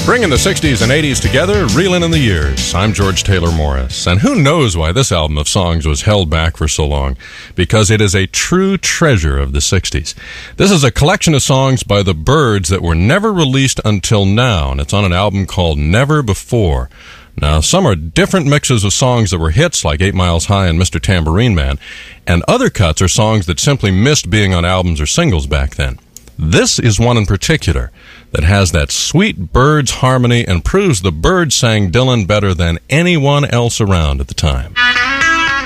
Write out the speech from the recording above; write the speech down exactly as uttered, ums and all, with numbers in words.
Bringing the sixties and eighties together, reeling in the years. I'm George Taylor Morris, and who knows why this album of songs was held back for so long? Because it is a true treasure of the sixties. This is a collection of songs by the Byrds that were never released until now, and it's on an album called Never Before. Now, some are different mixes of songs that were hits, like Eight Miles High and Mister Tambourine Man, and other cuts are songs that simply missed being on albums or singles back then. This is one in particular that has that sweet Byrds harmony and proves the Byrds sang Dylan better than anyone else around at the time.